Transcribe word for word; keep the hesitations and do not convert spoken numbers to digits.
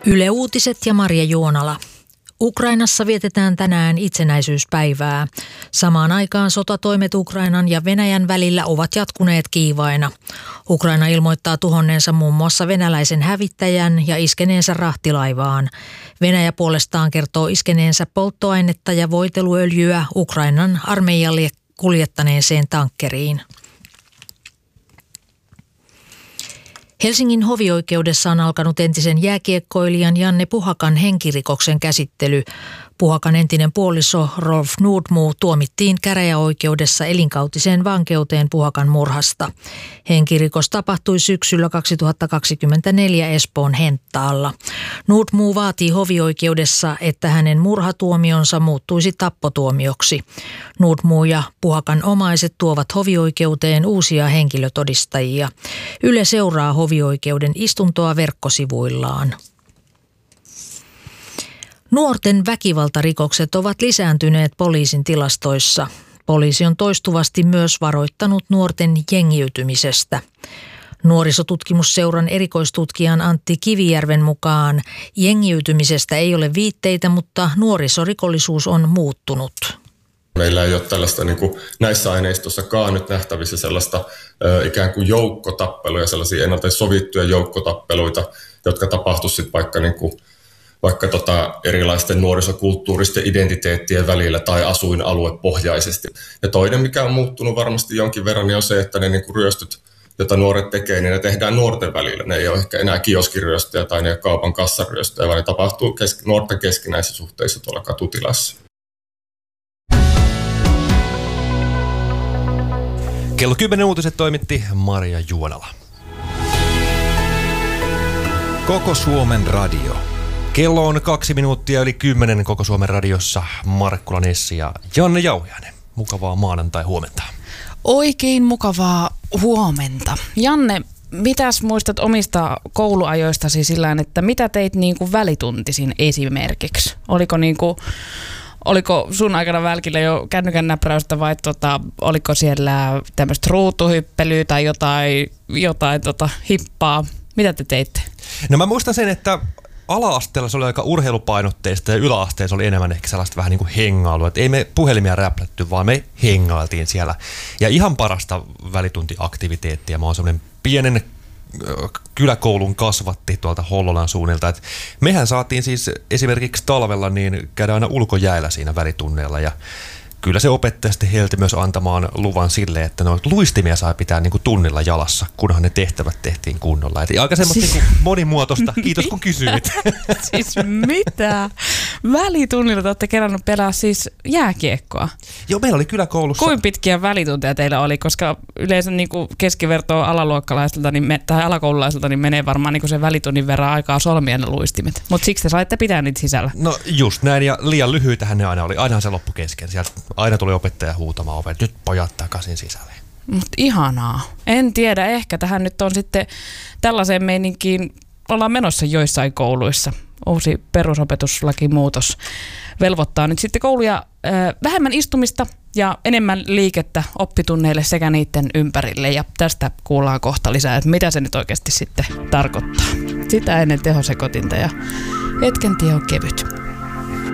Yle Uutiset ja Marja Juonala. Ukrainassa vietetään tänään itsenäisyyspäivää. Samaan aikaan sotatoimet Ukrainan ja Venäjän välillä ovat jatkuneet kiivaina. Ukraina ilmoittaa tuhonneensa muun muassa venäläisen hävittäjän ja iskeneensä rahtilaivaan. Venäjä puolestaan kertoo iskeneensä polttoainetta ja voiteluöljyä Ukrainan armeijalle kuljettaneeseen tankkeriin. Helsingin hovioikeudessa on alkanut entisen jääkiekkoilijan Janne Puhakan henkirikoksen käsittely. Puhakan entinen puoliso Rolf Nordmo tuomittiin käräjäoikeudessa elinkautiseen vankeuteen Puhakan murhasta. Henkirikos tapahtui syksyllä kaksituhattakaksikymmentäneljä Espoon Henttaalla. Nordmo vaatii hovioikeudessa, että hänen murhatuomionsa muuttuisi tappotuomioksi. Nordmo ja Puhakan omaiset tuovat hovioikeuteen uusia henkilötodistajia. Yle seuraa hovioikeuden istuntoa verkkosivuillaan. Nuorten väkivaltarikokset ovat lisääntyneet poliisin tilastoissa. Poliisi on toistuvasti myös varoittanut nuorten jengiytymisestä. Nuorisotutkimusseuran erikoistutkijan Antti Kivijärven mukaan jengiytymisestä ei ole viitteitä, mutta nuorisorikollisuus on muuttunut. Meillä ei ole tällaista niin kuin näissä aineistossakaan nyt nähtävissä sellaista ö, ikään kuin joukkotappeluja, sellaisia ennalta sovittuja joukkotappeluita, jotka tapahtuisivat vaikka niin kuin vaikka tota erilaisten nuorisokulttuuristen identiteettien välillä tai asuinaluepohjaisesti. Ja toinen, mikä on muuttunut varmasti jonkin verran, niin on se, että ne niinku ryöstöt, joita nuoret tekee, niin ne tehdään nuorten välillä. Ne ei ole ehkä enää kioskiryöstöjä tai ne ei ole kaupan kassaryöstöjä, vaan ne tapahtuu kes- nuorten keskinäisissä suhteissa tuolla katutilassa. Kello kymmenen uutiset toimitti Marja Juonala. Koko Suomen radio. Kello on kaksi minuuttia yli kymmenen Koko Suomen radiossa. Markkula Nessi ja Janne Jauhiainen. Mukavaa maanantai-huomenta. Oikein mukavaa huomenta. Janne, mitäs muistat omista kouluajoistasi sillään, että mitä teit niin kuin välituntisin esimerkiksi? Oliko, niin kuin, oliko sun aikana välkillä jo kännykän näpräystä vai tota, oliko siellä tämmöistä ruutuhyppelyä tai jotain, jotain tota, hippaa? Mitä te teitte? No mä muistan sen, että ala-asteella se oli aika urheilupainotteista ja yläasteella se oli enemmän ehkä sellaista vähän niin kuin hengailua. Että ei me puhelimia räplätty, vaan me hengailtiin siellä. Ja ihan parasta välituntiaktiviteettia. Mä oon semmoinen pienen kyläkoulun kasvatti tuolta Hollolan suunnilta. Et mehän saatiin siis esimerkiksi talvella niin käydä aina ulkojäällä siinä välitunneilla ja kyllä se opettaja sitten helti myös antamaan luvan sille, että noita luistimia saa pitää niin kuin tunnilla jalassa, kunhan ne tehtävät tehtiin kunnolla. Et aika semmoista siis niin kuin monimuotoista. Kiitos kun kysyit. Siis mitä? Välitunnilla te olette kerrannut pelaa siis jääkiekkoa? Joo, meillä oli kyläkoulussa. Kuinka pitkiä välitunteja teillä oli? Koska yleensä niin kuin keskivertoa alaluokkalaisilta niin me, tai alakoululaisilta niin menee varmaan niin kuin sen välitunnin verran aikaa solmia ne luistimet. Mutta siksi te saitte pitää niitä sisällä. No just näin, ja liian lyhyitähän ne aina oli. Ainahan se loppu kesken. Sieltä aina tuli opettaja huutamaan oveen, nyt pojat takaisin sisälle. Mutta ihanaa. En tiedä, ehkä tähän nyt on sitten tällaiseen meininkiin, ollaan menossa joissain kouluissa. Uusi perusopetuslakimuutos velvoittaa nyt sitten kouluja äh, vähemmän istumista ja enemmän liikettä oppitunneille sekä niiden ympärille. Ja tästä kuullaan kohta lisää, että mitä se nyt oikeasti sitten tarkoittaa. Sitä ennen tehosekotinta ja hetken tie on kevyt.